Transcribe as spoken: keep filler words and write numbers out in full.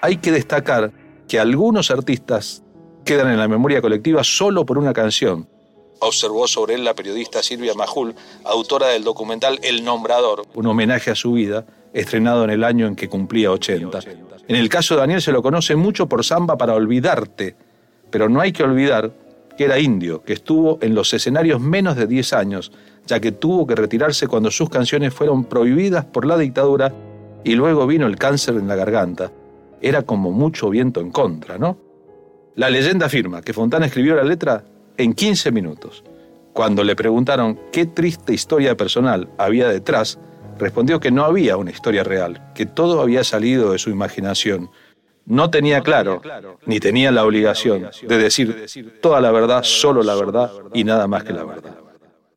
Hay que destacar que algunos artistas quedan en la memoria colectiva solo por una canción. Observó sobre él la periodista Silvia Majul, autora del documental El Nombrador, un homenaje a su vida, estrenado en el año en que cumplía ochenta. En el caso de Daniel se lo conoce mucho por Samba para olvidarte, pero no hay que olvidar que era indio, que estuvo en los escenarios menos de diez años, ya que tuvo que retirarse cuando sus canciones fueron prohibidas por la dictadura y luego vino el cáncer en la garganta. Era como mucho viento en contra, ¿no? La leyenda afirma que Fontana escribió la letra en quince minutos. Cuando le preguntaron qué triste historia personal había detrás, respondió que no había una historia real, que todo había salido de su imaginación. No tenía claro, ni tenía la obligación de decir toda la verdad, solo la verdad y nada más que la verdad.